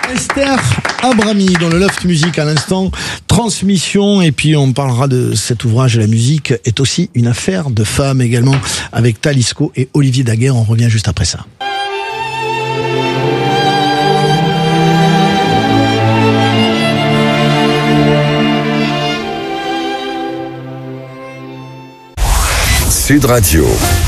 Esther Abrami dans le Loft Music à l'instant, transmission, et puis on parlera de cet ouvrage. La musique est aussi une affaire de femmes également, avec Talisco et Olivier Daguerre. On revient juste après ça. Sud Radio.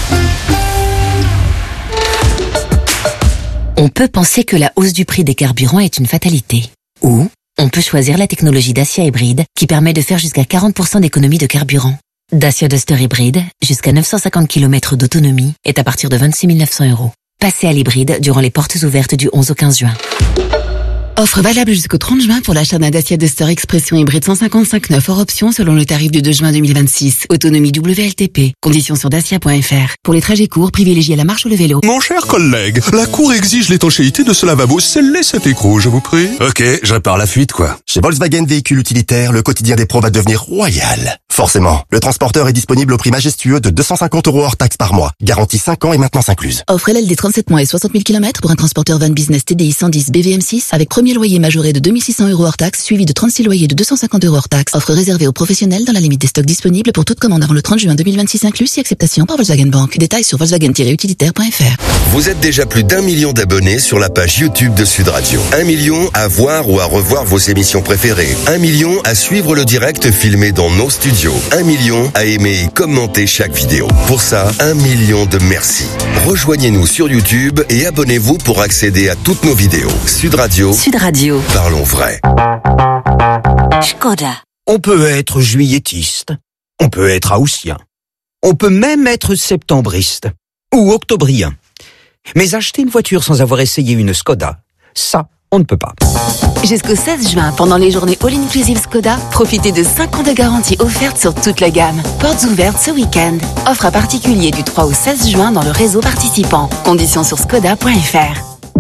On peut penser que la hausse du prix des carburants est une fatalité. Ou on peut choisir la technologie Dacia hybride qui permet de faire jusqu'à 40% d'économie de carburant. Dacia Duster hybride, jusqu'à 950 km d'autonomie, est à partir de 26 900 €. Passez à l'hybride durant les portes ouvertes du 11 au 15 juin. Offre valable jusqu'au 30 juin pour l'achat d'un Dacia Duster Expression hybride 155/9 hors option selon le tarif du 2 juin 2026. Autonomie WLTP. Conditions sur dacia.fr. Pour les trajets courts, privilégiez la marche ou le vélo. Mon cher collègue, la Cour exige l'étanchéité de ce lavabo. Scellez cet écrou, je vous prie. Ok, je répare la fuite, quoi. Chez Volkswagen Véhicules Utilitaires, le quotidien des pros va devenir royal. Forcément, le transporteur est disponible au prix majestueux de 250 € hors taxe par mois. Garantie 5 ans et maintenance incluse. Offre LLD 37 mois et 60 000 km pour un transporteur van business TDI 110 BVM6 avec premier loyer majoré de 2600 € hors taxe suivi de 36 loyers de 250 € hors taxe. Offre réservée aux professionnels dans la limite des stocks disponibles pour toute commande avant le 30 juin 2026 inclus si acceptation par Volkswagen Bank. Détails sur volkswagen-utilitaire.fr. Vous êtes déjà plus d'1 million d'abonnés sur la page YouTube de Sud Radio. 1 million à voir ou à revoir vos émissions préférées. 1 million à suivre le direct filmé dans nos studios. 1 million à aimer et commenter chaque vidéo. Pour ça, 1 million de merci. Rejoignez-nous sur YouTube et abonnez-vous pour accéder à toutes nos vidéos. Sud Radio. Sud Radio. Parlons vrai. Skoda. On peut être juilletiste, on peut être haussien, on peut même être septembriste ou octobrien. Mais acheter une voiture sans avoir essayé une Skoda, ça, on ne peut pas. Jusqu'au 16 juin, pendant les journées All-Inclusive Skoda, profitez de 5 ans de garantie offerte sur toute la gamme. Portes ouvertes ce week-end. Offre à particulier du 3 au 16 juin dans le réseau participant. Conditions sur skoda.fr.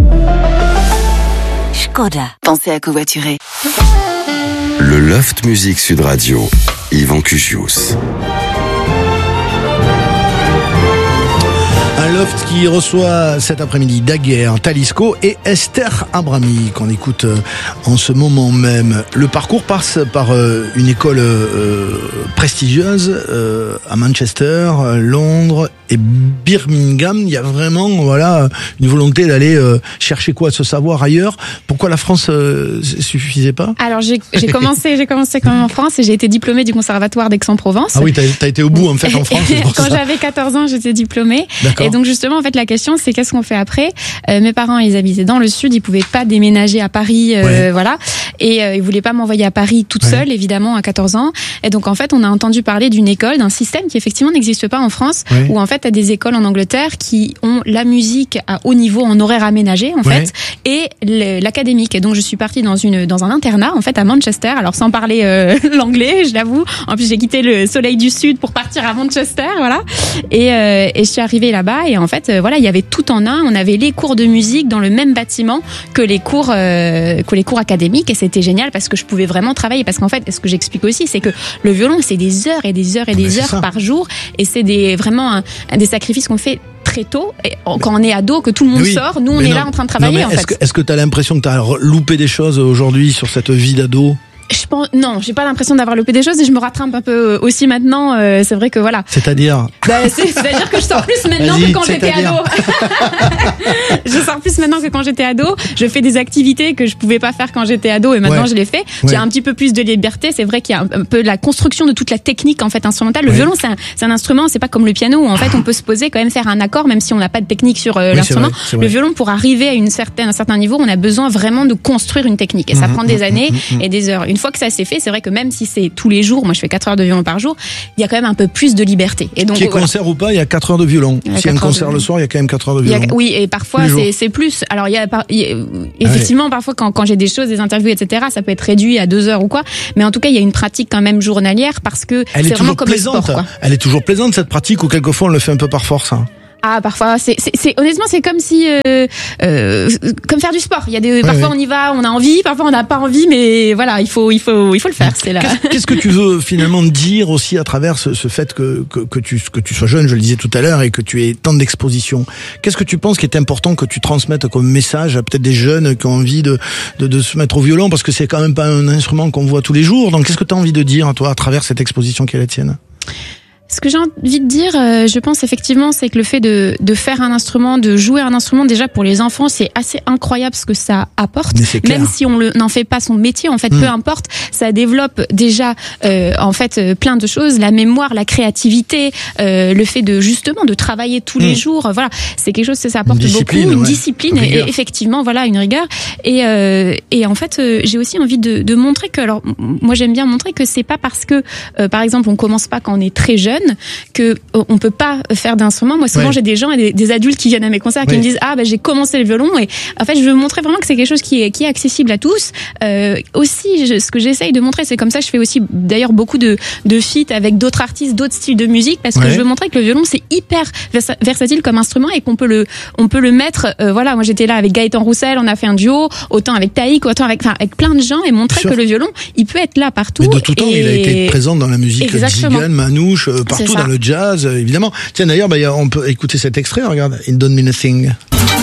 Skoda. Pensez à covoiturer. Le Loft Music Sud Radio. Yvan Cugius. Un Loft qui reçoit cet après-midi Daguerre, Talisco et Esther Abrami, qu'on écoute en ce moment même. Le parcours passe par une école prestigieuse à Manchester, Londres et Birmingham. Il y a vraiment une volonté d'aller chercher ce savoir ailleurs. Pourquoi la France suffisait pas? Alors j'ai commencé quand même en France et j'ai été diplômée du conservatoire d'Aix-en-Provence. Ah oui, t'as été au bout en fait en France. Quand j'avais 14 ans, j'étais diplômée. D'accord. Et donc justement, en fait, la question, c'est qu'est-ce qu'on fait après? Mes parents, ils habitaient dans le sud, ils pouvaient pas déménager à Paris, voilà. Et ils voulaient pas m'envoyer à Paris toute seule, évidemment, à 14 ans. Et donc en fait, on a entendu parler d'une école, d'un système qui effectivement n'existe pas en France, où en fait, t'as des écoles en Angleterre qui ont la musique à haut niveau en horaire aménagé, en fait, et l'académique. Et donc je suis partie dans un internat, en fait, à Manchester. Alors sans parler l'anglais, je l'avoue. En plus, j'ai quitté le soleil du sud pour partir à Manchester, voilà. Et je suis arrivée là-bas et en fait, il y avait tout en un. On avait les cours de musique dans le même bâtiment que les cours académiques et c'était génial parce que je pouvais vraiment travailler. Parce qu'en fait, ce que j'explique aussi, c'est que le violon, c'est des heures et des heures et des heures par jour et c'est vraiment des sacrifices qu'on fait très tôt, et quand on est ado, que tout le monde sort, nous on est là en train de travailler. Est-ce que tu as l'impression que tu as loupé des choses aujourd'hui sur cette vie d'ado? Non, j'ai pas l'impression d'avoir loupé des choses et je me rattrape un peu aussi maintenant. C'est vrai que voilà. C'est-à-dire c'est-à-dire que je sors plus maintenant que quand j'étais ado. Je sors plus maintenant que quand j'étais ado. Je fais des activités que je pouvais pas faire quand j'étais ado et maintenant je les fais. J'ai un petit peu plus de liberté. C'est vrai qu'il y a un peu la construction de toute la technique en fait instrumentale. Le violon, c'est un instrument. C'est pas comme le piano où en fait on peut se poser quand même faire un accord même si on n'a pas de technique sur l'instrument. C'est vrai. Le violon, pour arriver à un certain niveau, on a besoin vraiment de construire une technique et ça prend des années et des heures. Une fois que ça s'est fait, c'est vrai que même si c'est tous les jours, moi je fais 4 heures de violon par jour, il y a quand même un peu plus de liberté. Et donc, qu'il y ait concert ou pas, il y a 4 heures de violon. S'il y a un concert le soir, il y a quand même 4 heures de violon. Oui, et parfois c'est plus. Alors effectivement, parfois quand j'ai des choses, des interviews, etc., ça peut être réduit à 2 heures ou quoi. Mais en tout cas, il y a une pratique quand même journalière parce que c'est vraiment comme le sport, quoi. Elle est toujours plaisante cette pratique ou quelquefois on le fait un peu par force. Parfois, c'est honnêtement, c'est comme si, comme faire du sport. Il y a parfois on y va, on a envie, parfois on n'a pas envie, mais voilà, il faut le faire. C'est là. Qu'est-ce que tu veux finalement dire aussi à travers ce fait que tu sois jeune, je le disais tout à l'heure, et que tu aies tant d'expositions. Qu'est-ce que tu penses qui est important que tu transmettes comme message à peut-être des jeunes qui ont envie de se mettre au violon, parce que c'est quand même pas un instrument qu'on voit tous les jours. Donc qu'est-ce que tu as envie de dire, toi, à travers cette exposition qui est la tienne? Ce que j'ai envie de dire, je pense effectivement, c'est que le fait de faire un instrument, de jouer un instrument, déjà pour les enfants, c'est assez incroyable ce que ça apporte. Même si on n'en fait pas son métier, en fait, peu importe, ça développe déjà en fait plein de choses, la mémoire, la créativité, le fait de travailler tous les jours, voilà, c'est quelque chose que ça apporte beaucoup, une discipline et effectivement, voilà, une rigueur. Et en fait, j'ai aussi envie de montrer que, alors moi j'aime bien montrer que c'est pas parce que par exemple on commence pas quand on est très jeune que on peut pas faire d'instruments. Moi souvent j'ai des gens et des adultes qui viennent à mes concerts qui me disent j'ai commencé le violon, et en fait je veux montrer vraiment que c'est quelque chose qui est accessible à tous. Aussi ce que j'essaye de montrer, c'est comme ça que je fais aussi d'ailleurs beaucoup de feats avec d'autres artistes, d'autres styles de musique, parce que je veux montrer que le violon c'est hyper versatile comme instrument et qu'on peut le mettre voilà, moi j'étais là avec Gaëtan Roussel, on a fait un duo, autant avec Taïk, autant avec plein de gens, et montrer que le violon il peut être là partout. Mais de tout temps il a été présent dans la musique zigane, manouche, partout dans le jazz, évidemment. Tiens, d'ailleurs, on peut écouter cet extrait, regarde, It Don't Mean a Thing.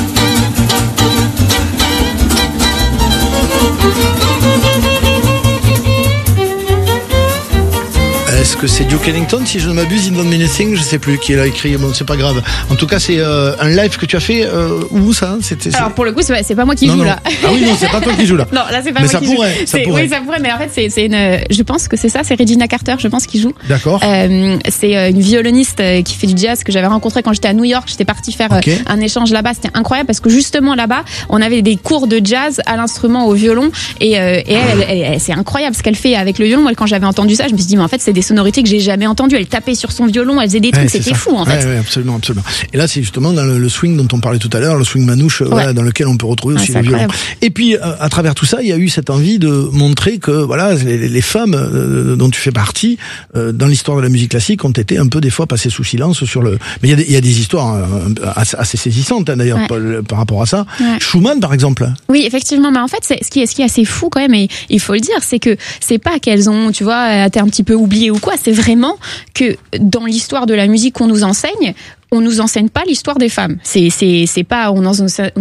Est-ce que c'est Duke Ellington, si je ne m'abuse, It Don't Mean a Thing, je sais plus qui l'a écrit, bon c'est pas grave. En tout cas, c'est un live que tu as fait, où ça? Alors pour le coup, c'est pas moi qui joue là. Ah oui, non, c'est pas toi qui joue là. Non, là c'est pas moi qui joue. Ça pourrait. Oui, ça pourrait, mais en fait je pense que c'est Regina Carter, je pense, qui joue. D'accord. C'est une violoniste qui fait du jazz que j'avais rencontrée quand j'étais à New York. J'étais partie faire un échange là-bas, c'était incroyable parce que justement là-bas, on avait des cours de jazz à l'instrument, au violon, et elle c'est incroyable ce qu'elle fait avec le violon. Moi, quand j'avais entendu ça, je me suis dit mais en fait c'est des sonorités que j'ai jamais entendues. Elle tapait sur son violon, elle faisait des trucs, c'était fou en fait. Ouais, absolument. Et là, c'est justement dans le swing dont on parlait tout à l'heure, le swing manouche, voilà, dans lequel on peut retrouver aussi le violon. Et puis, à travers tout ça, il y a eu cette envie de montrer que, voilà, les femmes dont tu fais partie, dans l'histoire de la musique classique, ont été un peu des fois passées sous silence sur le. Mais il y a des histoires assez saisissantes, d'ailleurs, par rapport à ça. Ouais. Schumann, par exemple. Oui, effectivement. Mais en fait, ce qui est assez fou quand même, et il faut le dire, c'est que c'est pas qu'elles ont, tu vois, été un petit peu oubliées ou quoi. C'est vraiment que dans l'histoire de la musique qu'on nous enseigne, on nous enseigne pas l'histoire des femmes. C'est pas, on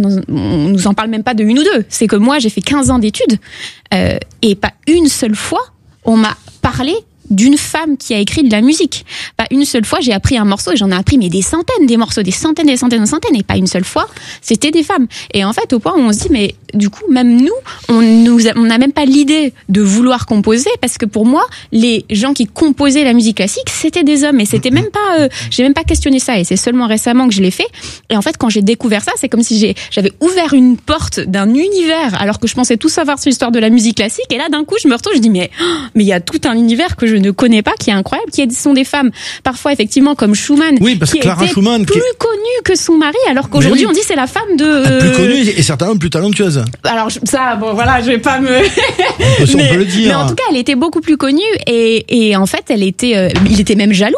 nous en parle même pas de une ou deux. C'est que moi, j'ai fait 15 ans d'études, et pas une seule fois, on m'a parlé d'une femme qui a écrit de la musique. Pas une seule fois, j'ai appris un morceau, et j'en ai appris mais des centaines, des morceaux, des centaines, et pas une seule fois, c'était des femmes. Et en fait, au point où on se dit, mais du coup, même nous, on n'a même pas l'idée de vouloir composer, parce que pour moi, les gens qui composaient la musique classique, c'était des hommes, et c'était même pas, j'ai même pas questionné ça, et c'est seulement récemment que je l'ai fait. Et en fait, quand j'ai découvert ça, c'est comme si j'avais ouvert une porte d'un univers, alors que je pensais tout savoir sur l'histoire de la musique classique, et là, d'un coup, je me retrouve, je dis, mais il y a tout un univers que je ne connais pas, qui est incroyable, qui sont des femmes, parfois effectivement comme Schumann, parce que Clara était Schumann, plus connue que son mari, alors qu'aujourd'hui on dit c'est la femme de... Plus connue et certainement plus talentueuse. Alors ça, bon voilà, je vais pas me... on peut le dire. Mais en tout cas, elle était beaucoup plus connue, et en fait, il était même jaloux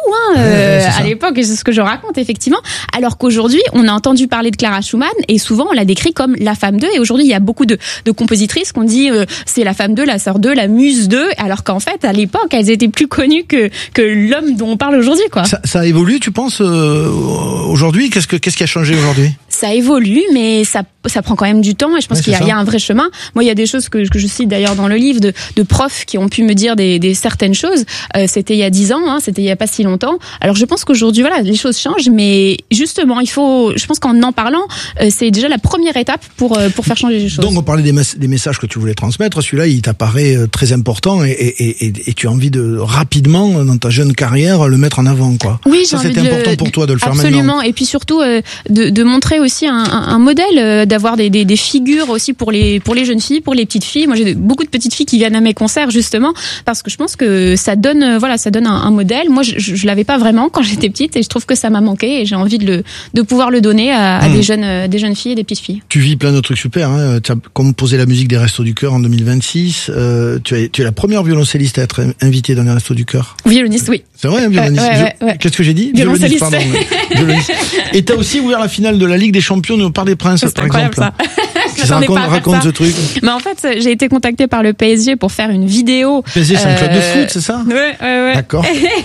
à l'époque, et c'est ce que je raconte effectivement, alors qu'aujourd'hui, on a entendu parler de Clara Schumann, et souvent on la décrit comme la femme d'eux, et aujourd'hui il y a beaucoup de compositrices qu'on dit c'est la femme d'eux, la sœur d'eux, la muse d'eux, alors qu'en fait, à l'époque, elles étaient plus connues que l'homme dont on parle aujourd'hui, quoi. Ça a évolué, tu penses, aujourd'hui? Qu'est-ce qui a changé aujourd'hui? Ça évolue, mais ça prend quand même du temps, et je pense qu'il y a un vrai chemin. Moi, il y a des choses que je cite d'ailleurs dans le livre de profs qui ont pu me dire des certaines choses. C'était il y a 10 ans, c'était il y a pas si longtemps. Alors je pense qu'aujourd'hui, voilà, les choses changent, mais justement, je pense qu'en parlant, c'est déjà la première étape pour faire changer les choses. Donc on parlait des messages que tu voulais transmettre. Celui-là, il t'apparaît très important, et tu as envie de rapidement, dans ta jeune carrière, le mettre en avant, quoi. Oui, ça, c'était important pour toi de le faire absolument. maintenant. Et puis surtout de montrer aussi aussi un modèle, d'avoir des figures aussi pour les jeunes filles, pour les petites filles. Moi, j'ai beaucoup de petites filles qui viennent à mes concerts justement parce que je pense que ça donne un modèle. Moi, je l'avais pas vraiment quand j'étais petite et je trouve que ça m'a manqué et j'ai envie de pouvoir le donner à des jeunes filles et des petites filles. Tu vis plein de trucs super. Hein. Tu as composé la musique des Restos du Cœur en 2026. Tu es la première violoncelliste à être invitée dans les Restos du Cœur. Violoniste, oui. C'est vrai, violoniste. Ouais. Qu'est-ce que j'ai dit? Violoncelliste. Pardon. Violoniste. Et t'as aussi ouvert la finale de la Ligue des Champions au Parc des Princes, par exemple. Ça. Raconte ce truc. Mais en fait, j'ai été contactée par le PSG pour faire une vidéo. PSG, c'est un club de foot, c'est ça? Ouais. D'accord.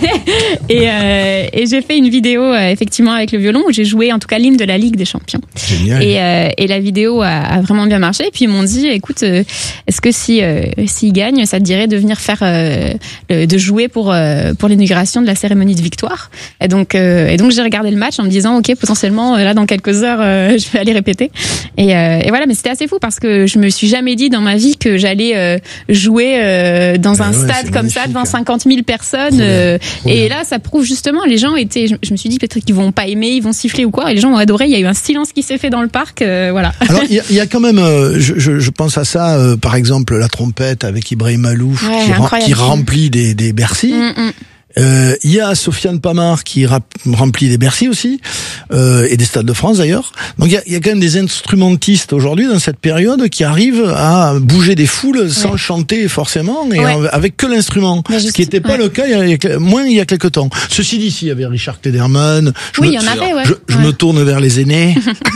et j'ai fait une vidéo effectivement avec le violon où j'ai joué en tout cas l'hymne de la Ligue des Champions. Génial. Et la vidéo a vraiment bien marché. Et puis ils m'ont dit, écoute, est-ce que s'ils gagnent, ça te dirait de venir faire de jouer pour l'inauguration de la cérémonie de victoire. Et donc j'ai regardé le match en me disant, ok, potentiellement là dans quelques heures, je vais aller répéter. Et voilà, mais c'était assez fou parce que je me suis jamais dit dans ma vie que j'allais jouer dans un stade comme ça devant 50 000 personnes. Et là, ça prouve justement, les gens étaient. Je me suis dit peut-être qu'ils vont pas aimer, ils vont siffler ou quoi. Et les gens ont adoré. Il y a eu un silence qui s'est fait dans le parc. Voilà. Alors il y a quand même, je pense à ça, par exemple la trompette avec Ibrahim Malouf qui remplit des Bercy. Il y a Sofiane Pamar qui remplit des Bercy aussi, et des Stades de France d'ailleurs. Donc il y a quand même des instrumentistes aujourd'hui dans cette période qui arrivent à bouger des foules sans chanter forcément et avec que l'instrument, ce qui n'était pas le cas il y a quelques temps. Ceci dit, il y avait Richard Klederman. Il y en avait, je me tourne vers les aînés.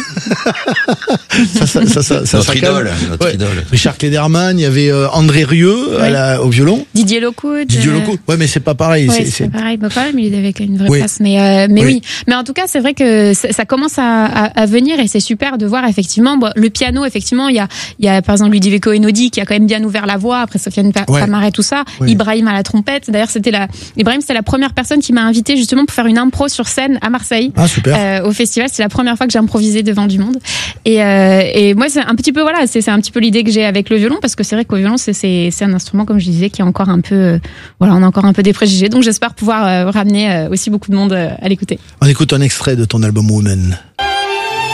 ça notre idole. Richard Klederman, il y avait André Rieu au violon. Didier Locoud. Ouais, mais c'est pas pareil. C'est pareil, mais il avait une vraie place. Mais oui. Mais en tout cas, c'est vrai que ça commence à venir et c'est super de voir effectivement le piano. Effectivement, il y a par exemple Ludovico Einaudi qui a quand même bien ouvert la voie. Après Sofiane Pamar et tout ça. Ibrahim à la trompette. D'ailleurs, Ibrahim, c'était la première personne qui m'a invité justement pour faire une impro sur scène à Marseille. Ah super. Au festival, c'est la première fois que j'ai improvisé devant du monde. Et moi, c'est un petit peu c'est un petit peu l'idée que j'ai avec le violon parce que c'est vrai qu'au violon, c'est un instrument comme je disais qui est encore un peu on a encore un peu des préjugés. Donc j'espère pouvoir ramener aussi beaucoup de monde à l'écouter. On écoute un extrait de ton album Woman.